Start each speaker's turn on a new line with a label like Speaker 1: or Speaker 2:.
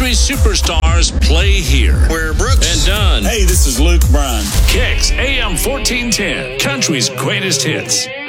Speaker 1: country superstars play here.
Speaker 2: Where Brooks
Speaker 1: and Dunn.
Speaker 3: Hey, this is Luke Bryan.
Speaker 1: Kicks AM 1410, country's greatest hits.